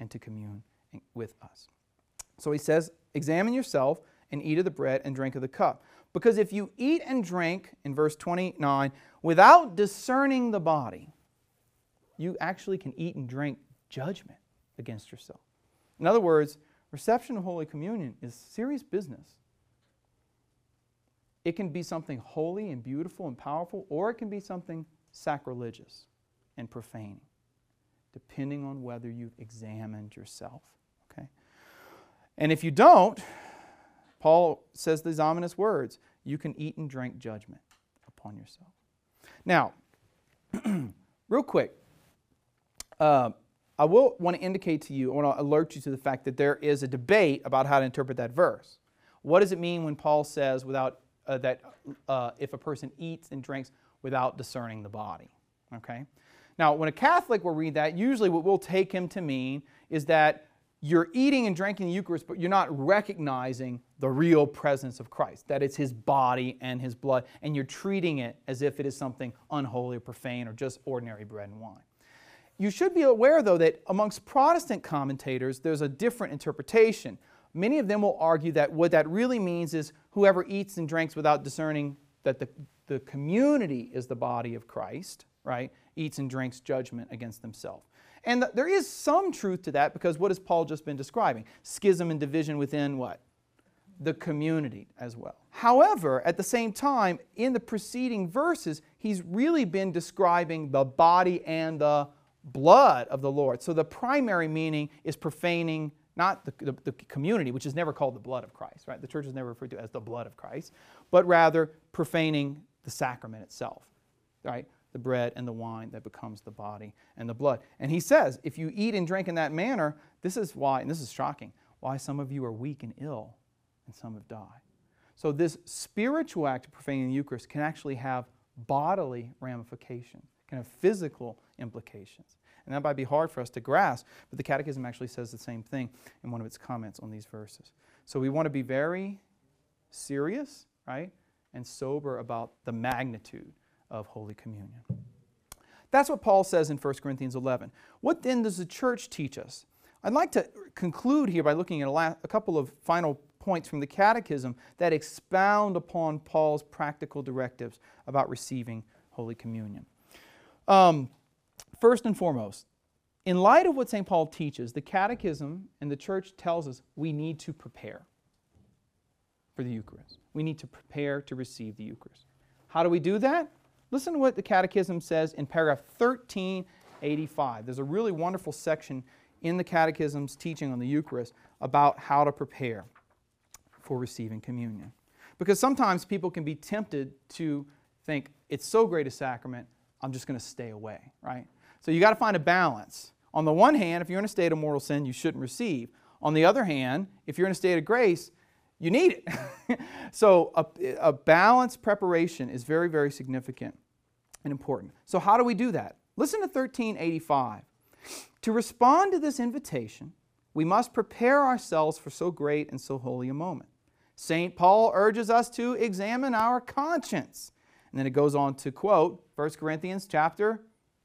and to commune with us. So he says, examine yourself and eat of the bread and drink of the cup. Because if you eat and drink, in verse 29, without discerning the body, you actually can eat and drink judgment against yourself. In other words, reception of Holy Communion is serious business. It can be something holy and beautiful and powerful, or it can be something sacrilegious and profane, depending on whether you've examined yourself. Okay? And if you don't, Paul says these ominous words, you can eat and drink judgment upon yourself. Now, real quick, I will want to indicate to you, I want to alert you to the fact that there is a debate about how to interpret that verse. What does it mean when Paul says if a person eats and drinks without discerning the body? Okay? Now, when a Catholic will read that, usually what we'll take him to mean is that you're eating and drinking the Eucharist, but you're not recognizing the real presence of Christ, that it's His body and His blood, and you're treating it as if it is something unholy or profane or just ordinary bread and wine. You should be aware, though, that amongst Protestant commentators, there's a different interpretation. Many of them will argue that what that really means is whoever eats and drinks without discerning that the community is the body of Christ, right, eats and drinks judgment against themselves. And there is some truth to that, because what has Paul just been describing? Schism and division within what? The community as well. However, at the same time, in the preceding verses, he's really been describing the body and the blood of the Lord. So the primary meaning is profaning not the community, which is never called the blood of Christ, right? The church is never referred to as the blood of Christ, but rather profaning the sacrament itself, right? The bread and the wine that becomes the body and the blood. And he says, if you eat and drink in that manner, this is why, and this is shocking, why some of you are weak and ill and some have died. So this spiritual act of profaning the Eucharist can actually have bodily ramifications, can have physical implications. And that might be hard for us to grasp, but the Catechism actually says the same thing in one of its comments on these verses. So we want to be very serious, right, and sober about the magnitude of Holy Communion. That's what Paul says in 1 Corinthians 11. What then does the church teach us? I'd like to conclude here by looking at a couple of final points from the Catechism that expound upon Paul's practical directives about receiving Holy Communion. First and foremost, in light of what St. Paul teaches, the Catechism and the Church tells us we need to prepare for the Eucharist. We need to prepare to receive the Eucharist. How do we do that? Listen to what the Catechism says in paragraph 1385. There's a really wonderful section in the Catechism's teaching on the Eucharist about how to prepare for receiving communion. Because sometimes people can be tempted to think, it's so great a sacrament, I'm just going to stay away, right? So you got to find a balance. On the one hand, if you're in a state of mortal sin, you shouldn't receive. On the other hand, if you're in a state of grace, you need it. So a balanced preparation is very, very significant and important. So how do we do that? Listen to 1385. To respond to this invitation, we must prepare ourselves for so great and so holy a moment. St. Paul urges us to examine our conscience. And then it goes on to quote 1 Corinthians chapter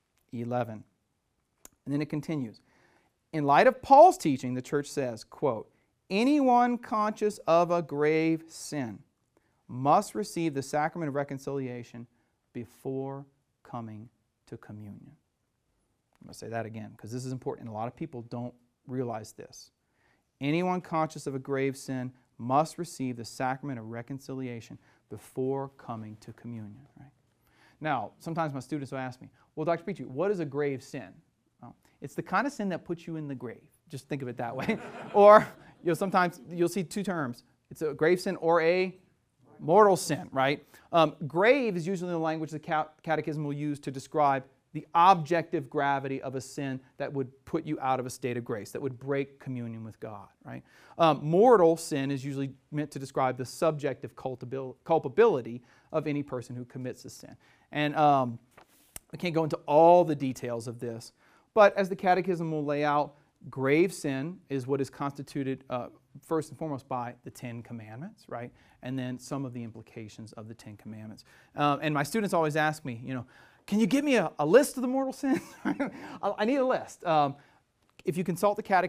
11. And then it continues. In light of Paul's teaching, the church says, quote, anyone conscious of a grave sin must receive the sacrament of reconciliation before coming to communion. I'm going to say that again because this is important and a lot of people don't realize this. Anyone conscious of a grave sin must receive the sacrament of reconciliation before coming to communion. Right? Now, sometimes my students will ask me, well, Dr. Petrie, what is a grave sin? Well, it's the kind of sin that puts you in the grave. Just think of it that way. Or sometimes you'll see two terms. It's a grave sin or a mortal sin, right? Grave is usually the language the Catechism will use to describe the objective gravity of a sin that would put you out of a state of grace, that would break communion with God, right? Mortal sin is usually meant to describe the subjective culpability of any person who commits a sin. And I can't go into all the details of this, but as the Catechism will lay out, grave sin is what is constituted first and foremost by the Ten Commandments, right? And then some of the implications of the Ten Commandments. And my students always ask me, can you give me a list of the mortal sins? I need a list. If you consult the Catechism,